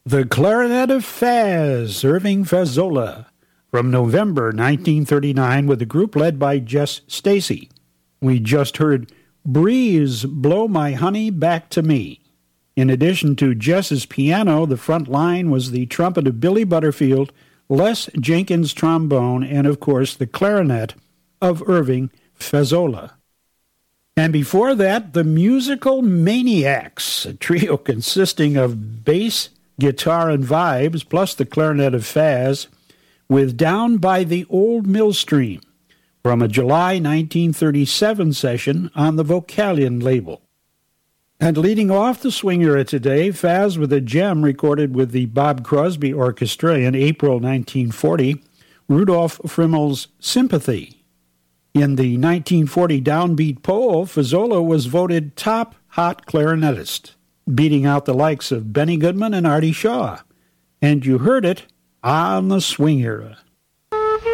The Clarinet of Faz, Irving Fazola, from November 1939 with a group led by Jess Stacy. We just heard Breeze, Blow My Honey Back to Me. In addition to Jess's piano, the front line was the trumpet of Billy Butterfield, Les Jenkins trombone, and of course the clarinet of Irving Fazola. And before that, the Musical Maniacs, a trio consisting of bass, guitar, and vibes, plus the clarinet of Faz, with Down by the Old Mill Stream, from a July 1937 session on the Vocalion label. And leading off the swing era today, Faz with a gem recorded with the Bob Crosby Orchestra in April 1940, Rudolf Frimmel's Sympathy. In the 1940 Downbeat poll, Fazola was voted top hot clarinetist, beating out the likes of Benny Goodman and Artie Shaw. And you heard it on the swing era.